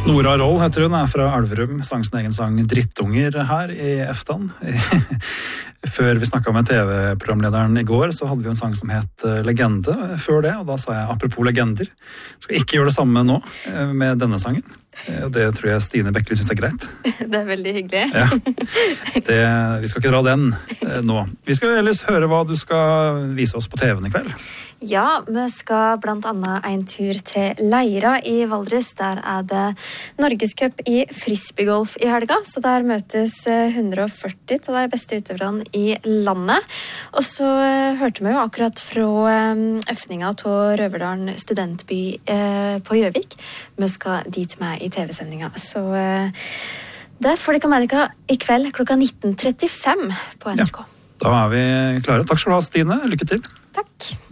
Nora Roll heter hun, fra Elverum, sang sin egen sang Drittunger her i Eftan. Før vi snakket med TV-programlederen i går, så hadde vi en sang som het Legende før det, og da sa jeg apropos legender. Skal ikke gjøre det samme nå med denne sangen. Det tror jeg Stine Bekkelid synes er greit. Det er veldig hyggelig. Ja. Vi skal ikke dra den nå. Vi skal ellers høre hva du skal vise oss på TV-en i kveld. Ja, vi skal blant annet en tur til Leira i Valdres. Der er det Norgescup i frisbeegolf i helga, så der møtes 140 av de beste utøverne i landet. Og så hørte vi jo akkurat fra øfninga til Røverdalen studentby på Gjøvik. Vi skal dit med i TV-sendinga, så der får dere med dere i kveld klokka 19:35 på NRK. Ja, da er vi klare. Takk skal du ha, Stine. Lykke til. Takk.